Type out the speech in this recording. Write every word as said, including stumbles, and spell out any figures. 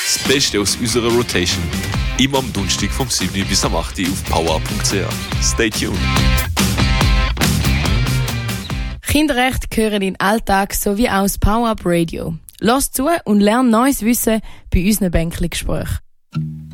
Das Beste aus unserer Rotation. Immer am Donnerstag vom sieben bis am acht auf power punkt c h. Stay tuned. Kinderrechte gehören in den Alltag sowie auch das Power-Up Radio. Lass zu und lern neues Wissen bei unseren Bänkli-Gesprächen.